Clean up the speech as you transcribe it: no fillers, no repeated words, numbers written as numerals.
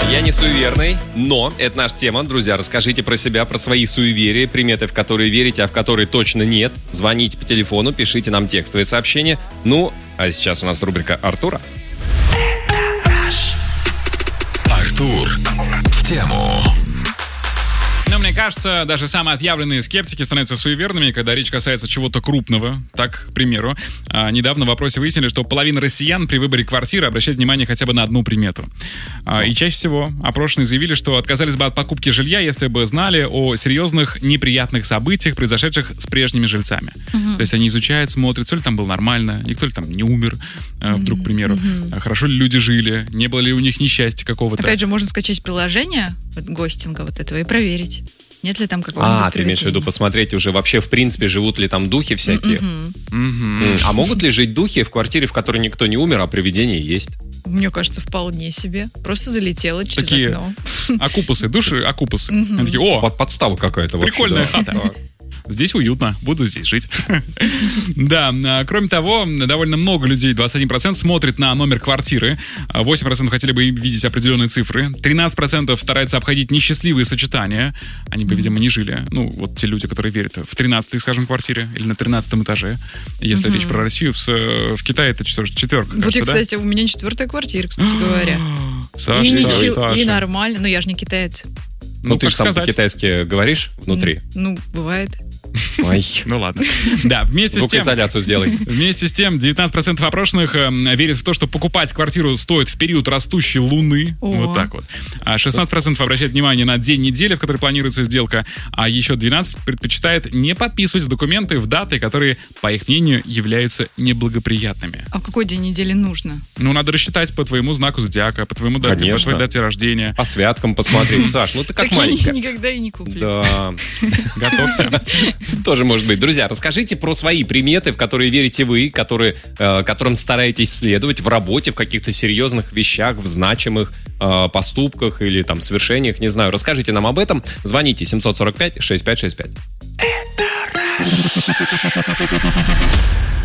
Я не суеверный, но это наша тема. Друзья, расскажите про себя, про свои суеверия, приметы, в которые верите, а в которые точно нет. Звоните по телефону, пишите нам текстовые сообщения. Ну, а сейчас у нас рубрика Артура. Артур в тему. Но мне кажется, даже самые отъявленные скептики становятся суеверными, когда речь касается чего-то крупного. Так, к примеру, недавно в вопросе выяснили, что половина россиян при выборе квартиры обращает внимание хотя бы на одну примету. И чаще всего опрошенные заявили, что отказались бы от покупки жилья, если бы знали о серьезных неприятных событиях, произошедших с прежними жильцами. То есть они изучают, смотрят, все ли там было нормально, никто ли там не умер, вдруг, к примеру. Хорошо ли люди жили, не было ли у них несчастья какого-то. Опять же, можно скачать приложение гостинга вот этого и проверить. Нет ли там какого-нибудь ты имеешь в виду посмотреть уже вообще, в принципе, живут ли там духи всякие? А могут ли жить духи в квартире, в которой никто не умер, а привидения есть? Мне кажется, вполне себе. Просто залетела через такие окно. Окупусы, души окупусы. Они такие, о, подстава какая-то вообще. Прикольная хата. Здесь уютно, буду здесь жить. Да, кроме того, довольно много людей, 21%, смотрит на номер квартиры, 8% хотели бы видеть определенные цифры, 13% стараются обходить несчастливые сочетания, они бы, видимо, не жили. Ну, вот те люди, которые верят в 13-й, скажем, квартире или на 13-м этаже. Если речь про Россию, в Китае это что же, четверка, Вот кажется, и, кстати, у меня 4-я квартира, кстати говоря. Саша, И нормально, но я же не китаец. Ну, ты же сам по-китайски говоришь внутри? Ну, бывает. Ой. Ну ладно. Да, вместе с тем... Звукоизоляцию сделай. Вместе с тем, 19% опрошенных верят в то, что покупать квартиру стоит в период растущей луны. Вот так вот. 16% обращает внимание на день недели, в который планируется сделка, а еще 12% предпочитает не подписывать документы в даты, которые, по их мнению, являются неблагоприятными. А в какой день недели нужно? Ну, надо рассчитать по твоему знаку зодиака, по твоему дате, по твоей дате рождения. По святкам посмотреть. Саш, ну ты как маленькая. Такие никогда и не куплю. Да. Готовься. Тоже может быть. Друзья, расскажите про свои приметы, в которые верите вы, которым стараетесь следовать в работе, в каких-то серьезных вещах, в значимых поступках или там свершениях, не знаю. Расскажите нам об этом. Звоните 745-6565. Это